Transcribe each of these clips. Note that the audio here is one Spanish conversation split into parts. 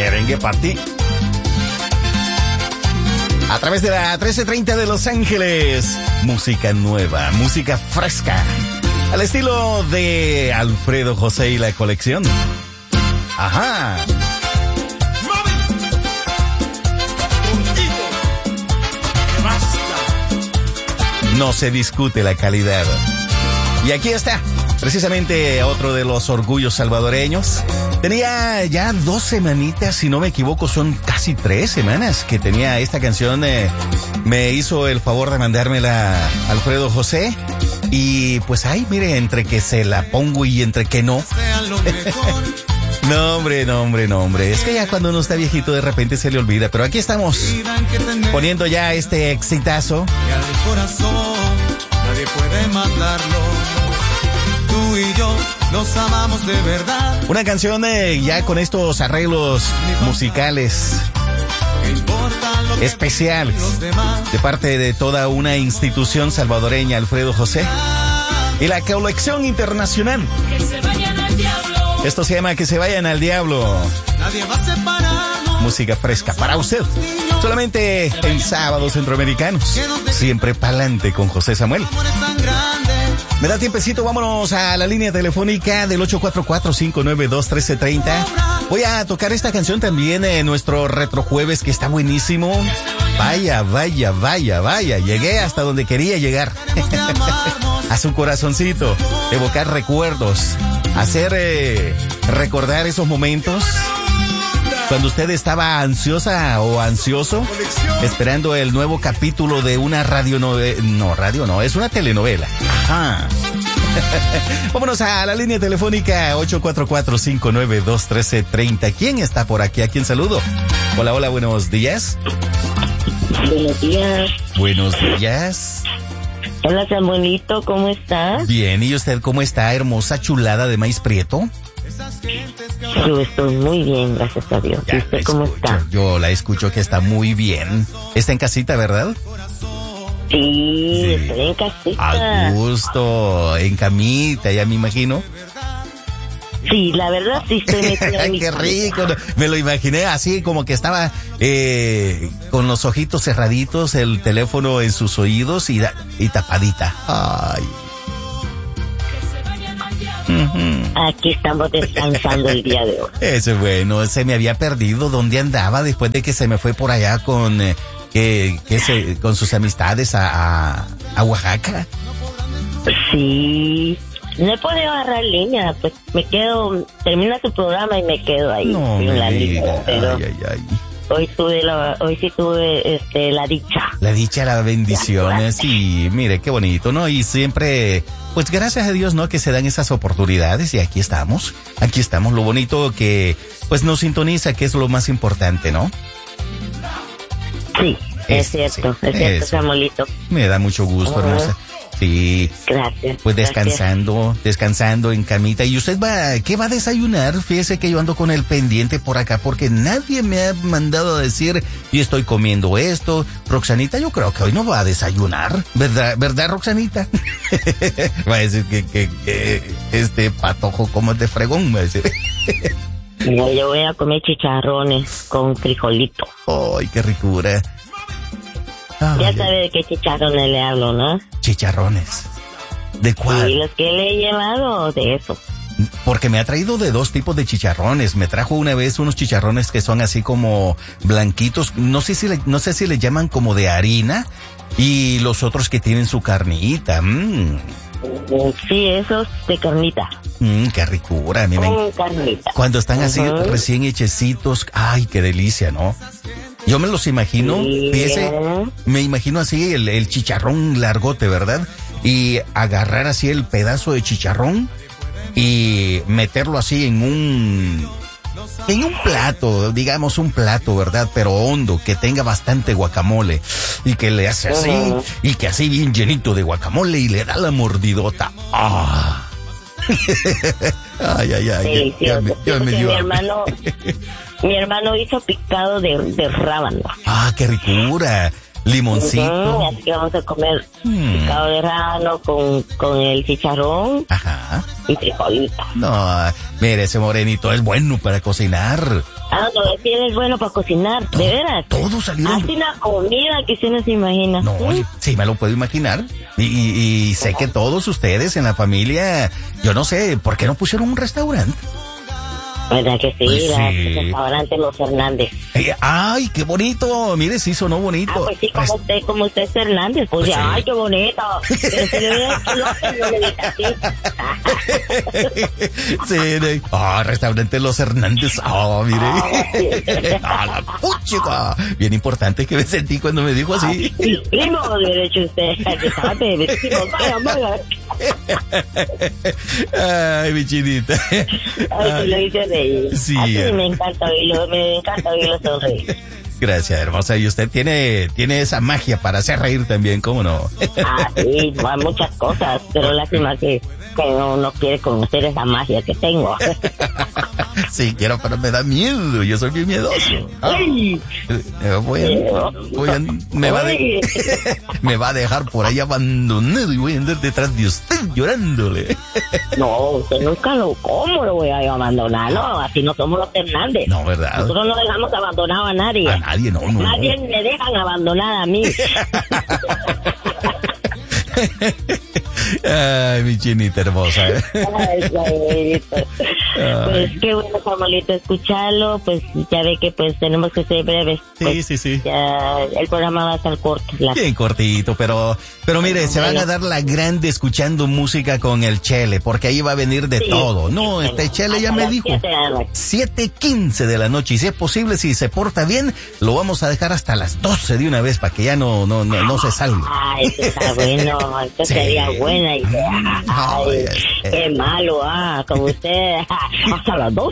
merengue para ti. A través de la 1330 de Los Ángeles. Música nueva, música fresca. Al estilo de Alfredo José y la colección. Ajá. No se discute la calidad. Y aquí está, precisamente otro de los orgullos salvadoreños. Tenía ya 2 semanitas, si no me equivoco, son casi 3 semanas que tenía esta canción. Me hizo el favor de mandármela Alfredo José. Y pues ahí, mire, entre que se la pongo y entre que no. No, hombre. Es que ya cuando uno está viejito de repente se le olvida. Pero aquí estamos, poniendo ya este exitazo. Nadie puede matarlo. Tú y yo nos amamos de verdad. Una canción ya con estos arreglos musicales especiales de parte de toda una institución salvadoreña, Alfredo José, y la colección internacional. Esto se llama Que se vayan al diablo. Música fresca para usted. Solamente en sábados centroamericanos. Siempre pa'lante con José Samuel. Me da tiempecito, vámonos a la línea telefónica del 844-592-1330. Voy a tocar esta canción también en nuestro retrojueves, que está buenísimo. Vaya. Llegué hasta donde quería llegar. A su corazoncito. Evocar recuerdos. Hacer recordar esos momentos cuando usted estaba ansiosa o ansioso esperando el nuevo capítulo de una radionovela. No, es una telenovela. Ajá. Vámonos a la línea telefónica 844-592-1330. ¿Quién está por aquí? ¿A quién saludo? Hola, buenos días. Buenos días. Buenos días. Hola, Samuelito, ¿cómo estás? Bien, ¿y usted cómo está, hermosa chulada de maíz prieto? Yo estoy muy bien, gracias a Dios. ¿Y usted cómo está? Yo la escucho que está muy bien. ¿Está en casita, verdad? Sí, estoy en casita. A gusto, en camita, ya me imagino. Sí, la verdad sí estoy metida en mi Qué rico. Me lo imaginé así como que estaba con los ojitos cerraditos, el teléfono en sus oídos y tapadita. Ay. Aquí estamos descansando el día de hoy. Eso es bueno, se me había perdido dónde andaba después de que se me fue por allá con con sus amistades a Oaxaca. Sí, no he podido agarrar línea, pues me quedo, termina su programa y me quedo ahí en la línea, pero ay. hoy sí tuve la dicha. La dicha, las bendiciones y mire qué bonito, ¿no? Y siempre, pues gracias a Dios, ¿no? Que se dan esas oportunidades y aquí estamos, lo bonito que pues nos sintoniza, que es lo más importante, ¿no? Sí, es cierto, Samuelito. Me da mucho gusto, hermosa. Sí. Gracias. Pues descansando en camita. ¿Y usted qué va a desayunar? Fíjese que yo ando con el pendiente por acá porque nadie me ha mandado a decir y estoy comiendo esto. Roxanita, yo creo que hoy no va a desayunar. ¿Verdad, Roxanita? Va a decir que este patojo como es de fregón, va a decir. No, yo voy a comer chicharrones con frijolito. Ay, qué ricura. Ya sabe de qué chicharrones le hablo, ¿no? Chicharrones. ¿De cuál? Sí, los que le he llevado, de eso. Porque me ha traído de 2 tipos de chicharrones. Me trajo una vez unos chicharrones que son así como blanquitos. No sé si le llaman como de harina. Y los otros que tienen su carnita. Sí, esos de carnita. Qué ricura. Carnita. Cuando están así recién hechecitos. Ay, qué delicia, ¿no? Yo me los imagino, fíjese, me imagino así el chicharrón largote, ¿verdad? Y agarrar así el pedazo de chicharrón y meterlo así en un plato, digamos un plato, ¿verdad? Pero hondo, que tenga bastante guacamole y que le hace así y que así bien llenito de guacamole y le da la mordidota. ¡Ah! Ay. Ya me dio. Mi hermano hizo picado de rábano. Ah, qué ricura. Limoncito. Así que vamos a comer picado de rábano con el chicharrón. Ajá. Y frijolito. No, mire, ese morenito es bueno para cocinar. No, es que eres bueno para cocinar, de veras. Todos salieron. Hace una comida que se nos imagina. No, sí me lo puedo imaginar. Y sé que todos ustedes en la familia, yo no sé, ¿por qué no pusieron un restaurante? ¿Verdad que sí? Pues sí. El restaurante Los Hernández. Ay, qué bonito. Mire, sí sonó bonito. Pues sí, como usted es Hernández. Pues sí. Ay, qué bonito. Pero si le hubiera hecho López, no le dije así. Sí, restaurante Los Hernández. Mire. La puchica. Bien importante que me sentí cuando me dijo así. Primo, le he hecho usted. Vaya. Ay, mi chinita. Ay, lo hice reír. Sí. A mí me encanta oírlo sonreír. Gracias, hermosa. Y usted tiene esa magia para hacer reír también, ¿cómo no? Sí, hay muchas cosas, pero lástima que no quiere conocer esa magia que tengo. Sí, quiero, pero me da miedo. Yo soy bien miedoso. Me va a dejar por ahí abandonado y voy a andar detrás de usted llorándole. No, usted nunca lo voy a abandonar, no, así no somos los Hernández. No, ¿verdad? Nosotros no dejamos abandonado a nadie. A nadie, no. Nadie me dejan abandonada a mí. Ay, mi chinita hermosa. Ay, pues qué bueno, Samuelito, escucharlo. Pues ya ve que pues tenemos que ser breves. Pues, sí. Ya el programa va a estar corto. Bien cortito, pero mire, se van a dar la grande escuchando música con el Chele, porque ahí va a venir de todo. No, este Chele ya me dijo 7:15 de la noche, y si es posible, si se porta bien, lo vamos a dejar hasta las 12 de una vez para que ya no se salga. Ay, eso está bueno, esto sería buena idea. Ay, qué malo, como usted, hasta las 12.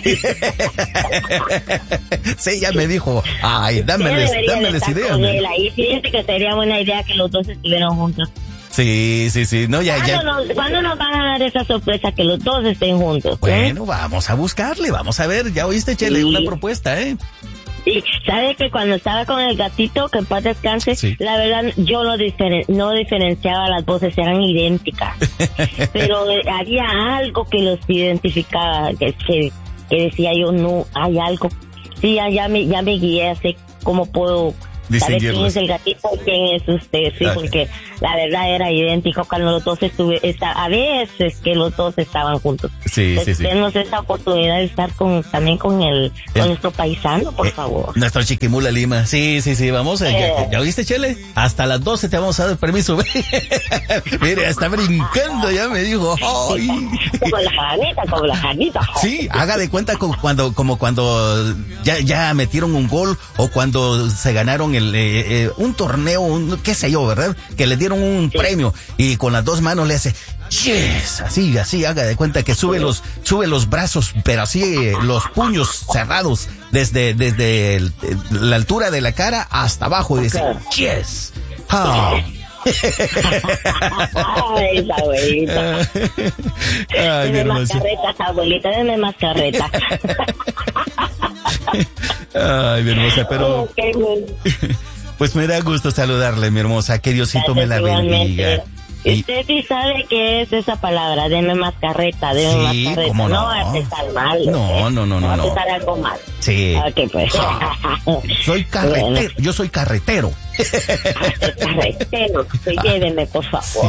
Sí, ya me dijo, ay, dámeles ideas. Ahí fíjense que sería buena idea que los dos estuvieran juntos. Sí, no, ya. ¿Cuándo nos van a dar esa sorpresa que los dos estén juntos? Bueno, vamos a buscarle, vamos a ver, ya oíste, Chele, una propuesta, Sí, sabe que cuando estaba con el gatito, que en paz descanse, la verdad yo no diferenciaba las voces, eran idénticas. Pero había algo que los identificaba, que decía yo, no, hay algo. Sí, ya me guié, sé cómo puedo saber quién es el gatito y quién es usted, sí, porque la verdad era idéntico cuando los dos a veces que los dos estaban juntos. Sí. Denos esa oportunidad de estar también con nuestro paisano, por favor. Nuestro Chiquimula Lima. Sí, vamos. ¿Ya oíste, Chele? Hasta las 12 te vamos a dar permiso. Mire, está brincando, ya me dijo. Ay. Como la janita. Sí, haga de cuenta como cuando ya metieron un gol, o cuando se ganaron un torneo, qué sé yo, ¿verdad? Que le dieron un premio y con las dos manos le hace yes, así, haga de cuenta que sube los brazos, pero así los puños cerrados desde la altura de la cara hasta abajo y dice yes. Ay, esa abuelita. Deme más carretas, abuelita, deme más carretas. Ay, mi hermosa, pero pues me da gusto saludarle, mi hermosa, que Diosito me la bendiga. Usted sí sabe qué es esa palabra, deme más carreta, más carreta. ¿Cómo no? No va a estar mal. No. Va a estar algo mal. Sí. Ok, pues. Soy carretero, bueno. Yo soy carretero. Carretero, lléveme, por favor.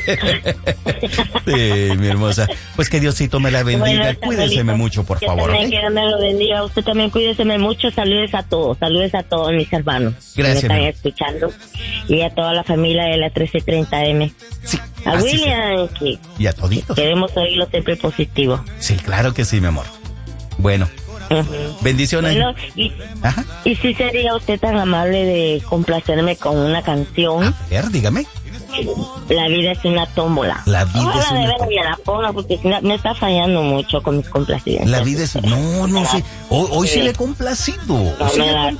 Sí, mi hermosa. Pues que Diosito me la bendiga. Bueno, cuídeseme mucho, por favor. También que me lo bendiga. Usted también cuídeseme mucho. Saludos a todos mis hermanos. Gracias. Que me están escuchando. Y a toda la familia de la 1330M. Sí. A William, y a toditos. Queremos oírlo siempre positivo. Sí, claro que sí, mi amor. Bueno. Bendiciones. Bueno, y si sería usted tan amable de complacerme con una canción. A ver, dígame. La vida es una tómbola. La vida es una tómbola. La ponga porque me está fallando mucho con mis complacencias. La vida es... No, sí. Hoy sí le he complacido. No me la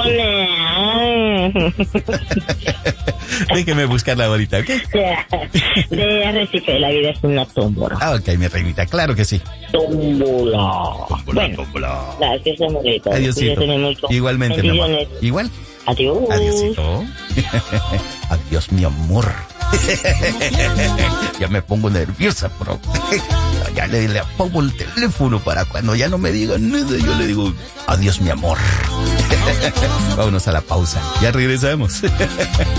pone. Déjeme buscarla ahorita, ¿ok? De Recife, la vida es una tómbola. Ok, mi reinita, claro que sí. Tómbola. Bueno, gracias, amorita. Adiósito. Igualmente, mi amor. Igual. Adiós. Adiósito. Adiós, mi amor. Ya me pongo nerviosa, bro. Ya le pongo el teléfono para cuando ya no me digan nada, yo le digo, adiós, mi amor. Vámonos a la pausa. Ya regresamos.